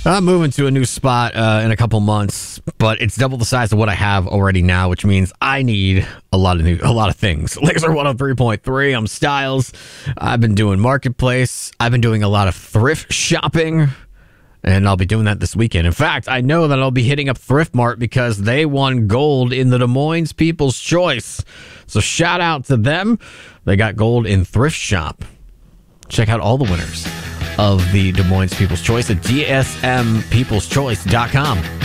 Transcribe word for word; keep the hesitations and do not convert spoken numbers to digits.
I'm moving to a new spot uh, in a couple months, but it's double the size of what I have already now, which means I need a lot of new, a lot of things. Laser one oh three point three. I'm Styles. I've been doing Marketplace. I've been doing a lot of thrift shopping, and I'll be doing that this weekend. In fact, I know that I'll be hitting up Thrift Mart because they won gold in the Des Moines People's Choice. So shout out to them. They got gold in Thrift Shop. Check out all the winners of the Des Moines People's Choice at D S M peoples choice dot com.